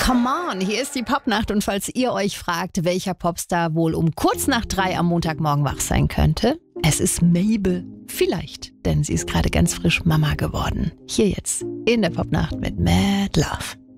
Come on, hier ist die Popnacht und falls ihr euch fragt, welcher Popstar wohl um kurz nach 3 am Montagmorgen wach sein könnte, es ist Mabel. Vielleicht, denn sie ist gerade ganz frisch Mama geworden. Hier jetzt in der Popnacht mit Mad Love.